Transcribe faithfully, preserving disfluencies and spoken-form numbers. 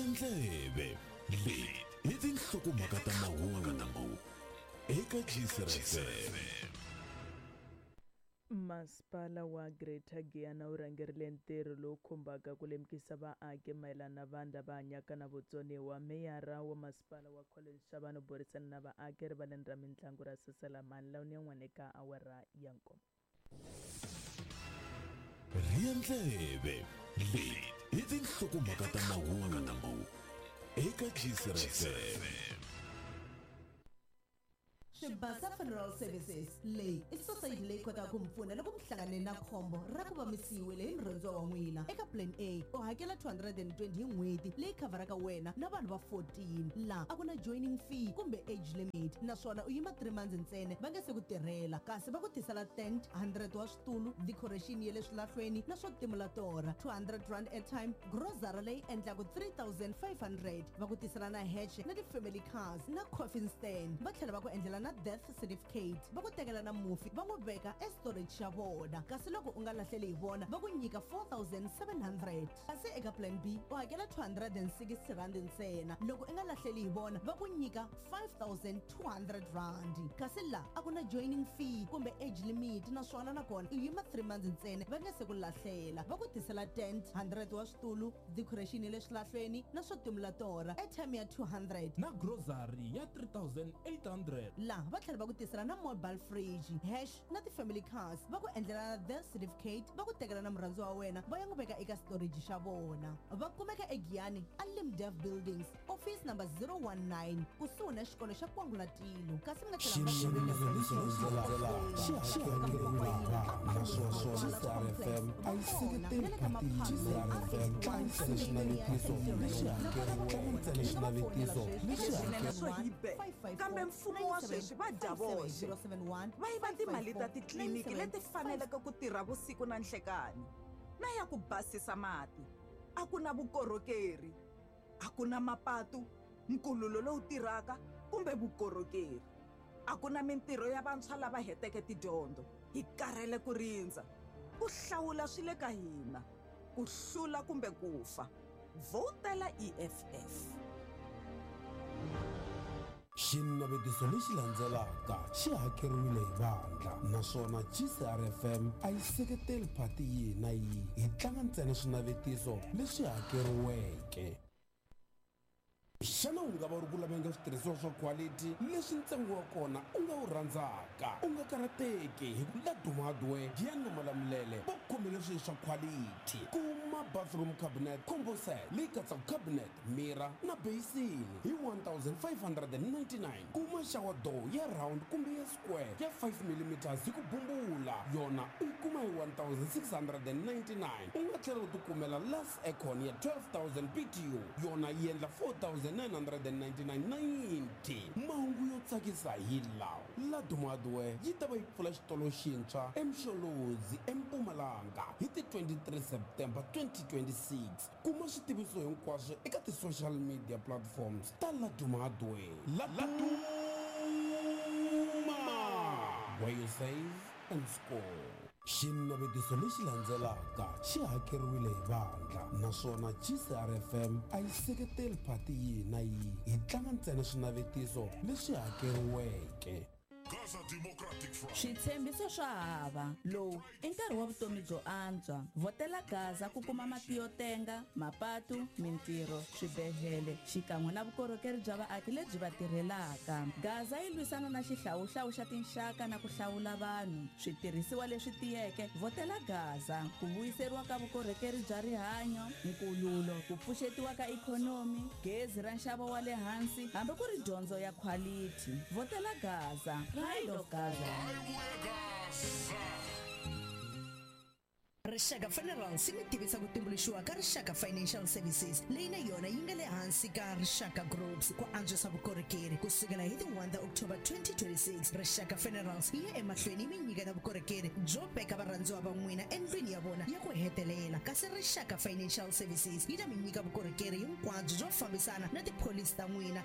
Riendlebe leti hi tinhlokomhaka ta mahungu eka Gisrefem. Masipala wa Greater Giyana wu rhangerile ntirho lowu khumbaka ku lemukisa vaaki mayelana na vanhu lava hanyaka na vutsoniwa. Meyara wa masipala wa Collins Shabane u burisana na vaaki rivaleni ra mitlangu ra Seselamani lawa ni yin'wana eka awara ya nkombo. Riendlebe leti hi tinhlokomhaka ta mahungu eka Gisrefem. Shibasa Funeral Services leyi i society leyi kotaka ku mpfuna loko mi hlangane na khombo ra ku vamisiwile hi murhandziwa wa n'wina. Eka plan A u hakela two hundred twenty hi n'hweti leyi khavaraka wena na vanhu va fourteen, laha a ku na joining fee kumbe age limit, naswona u yima three months ntsena va nga se ku tirhela, kasi va ku tisela tent one hundred wa switulu, decoration ya le swilahlweni na swo timula tora, two hundred rand airtime, grocery leyi endlaku three thousand five hundred, va ku tisela na hatch na ti-family cars na coffin stand, va tlhela va ku endlela na death certificate, va ku tekela na mufi va n'wi veka e storage xa vona, kasi loko u nga lahleli hi vona va ku nyika four thousand seven hundred. Kasi eka plan B u hakela two hundred sixty rand ntsena, loko u nga lahleli hi vona va ku nyika five thousand two hundred rand, kasi la a ku na joining fee kumbe age limit, naswona nakona u yima three months ntsena va nga se ku lahlela, va ku tisela tent one hundred wa switulu, decoration ya le swilahlweni na swo timula tora, airtime ya two hundred na grocery ya three thousand eight hundred. La va tlhela va ku tisela na mobile fridge, hash na ti-family cars, va ku endlela na death certificate, va ku tekela na murhandziwa wa wena va ya n'wi veka eka storage xa vona. Va kumeka eGiyani Alimdev Buildings, office number zero one nine, kusuhi na xikolo xa Kwangulatilo, kasi mi nga kambe mfumo wa sweswi va dya voxe va yiva timali ta titliliniki leti faneleke ku tirha vusiku na nhlekani, na ya ku basisa mati. A ku na vukorhokeri, a ku na mapatu, nkululo lowu tirhaka kumbe vukorhokeri, a ku na mintirho ya vantshwa lava heteke tidyondzo. Hi karhele ku rindza, ku hlawula swi le ka hina, ku hlula kumbe ku fa. Votela E F F. Xinavetiso lexi landzelaka xi hakeriwile hi vandla, naswona Gisrefm a yi seketeli phati yihi na yihi, hi tlanga ntsena swinavetiso leswi hakeriweke. Xana u nga va ri ku laveni switirhisiwa swa quality leswi ntsengo wa kona u nga wu rhandzaka, u nga karhateki hi ku Laduma Hardware ya Malamulele va khome leswi swa quality. Kuma bathroom cabinet combo set leyi katsaka cabinet, mirror na basin hi one thousand five hundred ninety-nine. Kuma shower door ya round kumbe ya square ya five millimeters hi ku bumbula, yona u yi kuma hi one thousand six hundred ninety-nine. U nga tlhela u tikumela Lux Aircon ya twelve thousand B T U, yona yi endla four thousand nine hundred ninety-nine ninety. Mahungu yo tsakisa hi lawa. Laduma Hardware yi ta va yi pfula xitolo xintshwa eMsholozi eMpumalanga hi ti twenty-three September twenty twenty-six. Kuma switiviso hinkwaswo eka ti-social media platforms ta Laduma Hardware. Laduma, where you save and score. Xinavetiso lexi landzelaka xi hakeriwile hi vandla, naswona Gisrefm a yi seketeli phati yihi na yihi, hi tlanga ntsena swinavetiso leswi hakeriweke. Switshembiso swa hava, lowu i nkarhi wa vutomi byo antswa. Votela Gaza ku kuma mati yo tenga, mapatu, mintirho, swibedhlele xikan'we na vukorhokeri bya vaaki lebyi va tirhelaka. Gaza yi lwisana na xihlawuhlawu xa tinxaka na ku hlawula vanhu, switirhisiwa leswi tiyeke. Votela Gaza ku vuyiseriwa ka vukorhokeri bya rihanyo, nkululo, ku pfuxetiwa ka ikhonomi, gezi ra nxavo wa le hansi, hambi ku ri dyondzo ya quality. Votela Gaza, Pride of Gaza. Rixaka Funeral si mi tivisa ku tumbuluxiwa ka Rixaka Financial Services leyi na yona yi nga le hansi ka Rixaka Groups ku antswisa vukorhokeri. Kusukela hi ti one ta October twenty twenty-six, Rixaka Funerals yi ya emahlweni yi mi nyika na vukorhokeri byo beka varhandziwa va n'wina endlwini ya vona ya ku hetelela. Kasi Rixaka Financial Services yi ta mi nyika vukorhokeri hinkwabyo byo fambisana na tipholisi ta n'wina